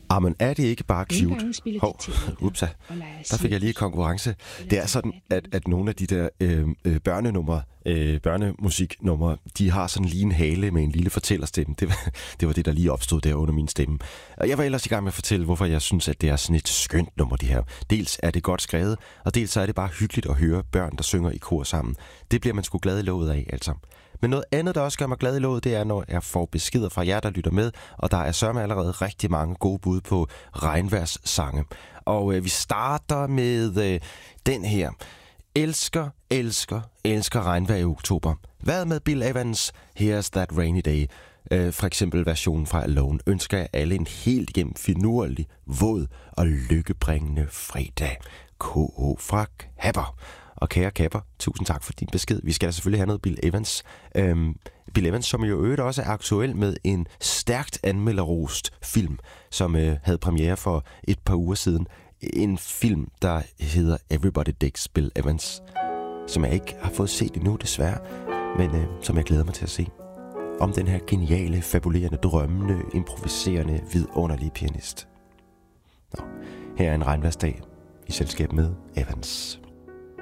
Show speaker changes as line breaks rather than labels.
Men er det ikke bare cute? Upsa, der fik jeg lige konkurrence. Det er sådan, at nogle af de der børnemusiknumre, de har sådan lige en hale med en lille fortællerstemme. Det var det, der lige opstod der under min stemme. Og jeg var ellers i gang med at fortælle, hvorfor jeg synes, at det er sådan et skønt nummer, de her. Dels er det godt skrevet, og dels så er det bare hyggeligt at høre børn, der synger i kor sammen. Det bliver man sgu glad i låget af, altså. Men noget andet, der også gør mig glad i låget, det er, når jeg får beskeder fra jer, der lytter med, og der er sørme allerede rigtig mange gode bud på regnværssange. Og vi starter med den her. Elsker, elsker, elsker regnvejr i oktober. Hvad med Bill Evans' Here's That Rainy Day? For eksempel versionen fra Alone. Ønsker jeg alle en helt igennem finurlig, våd og lykkebringende fredag. K.O. fra Kapper. Og kære Kapper, tusind tak for din besked. Vi skal da selvfølgelig have noget Bill Evans. Bill Evans, som jo øvrigt også er aktuel med en stærkt anmelderrost film, som havde premiere for et par uger siden. En film, der hedder Everybody Digs Bill Evans, som jeg ikke har fået set endnu, desværre, men som jeg glæder mig til at se. Om den her geniale, fabulerende, drømmende, improviserende, vidunderlige pianist. Nå, her er en regnværsdag i selskab med Evans.